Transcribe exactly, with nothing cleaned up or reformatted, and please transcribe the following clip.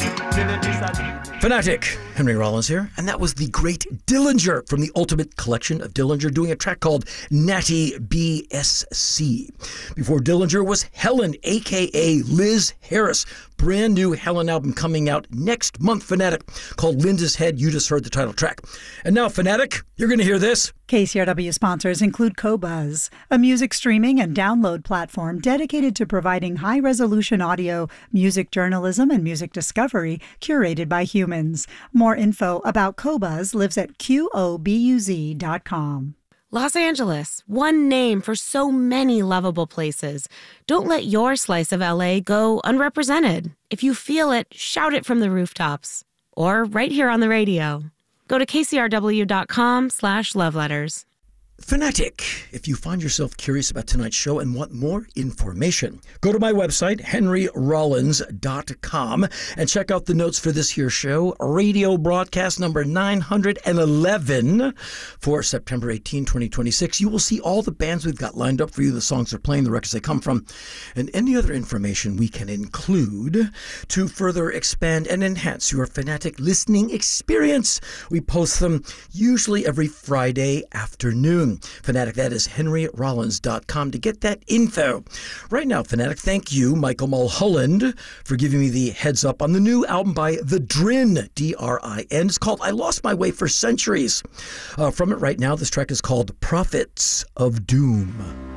Fanatic, Henry Rollins here, and that was the great Dillinger from the Ultimate Collection of Dillinger doing a track called Natty B S C. Before Dillinger was Helen, a k a. Liz Harris. Brand new Helen album coming out next month, Fanatic, called Linda's Head. You just heard the title track. And now, Fanatic, you're going to hear this. K C R W sponsors include Qobuz, a music streaming and download platform dedicated to providing high-resolution audio, music journalism, and music discovery curated by humans. More info about Qobuz lives at Q O B U Z dot com. Los Angeles, one name for so many lovable places. Don't let your slice of L A go unrepresented. If you feel it, shout it from the rooftops. Or right here on the radio. Go to K C R W dot com slash love letters. Fanatic, if you find yourself curious about tonight's show and want more information, go to my website, henry rollins dot com, and check out the notes for this here show, radio broadcast number nine hundred eleven for September eighteenth, twenty twenty-six. You will see all the bands we've got lined up for you, the songs they're playing, the records they come from, and any other information we can include to further expand and enhance your Fanatic listening experience. We post them usually every Friday afternoon. Fanatic, that is henry rollins dot com to get that info. Right now, Fanatic, thank you, Michael Mulholland, for giving me the heads up on the new album by The Drin, D R I N. It's called I Lost My Way for Centuries. Uh, from it right now, this track is called Prophets of Doom.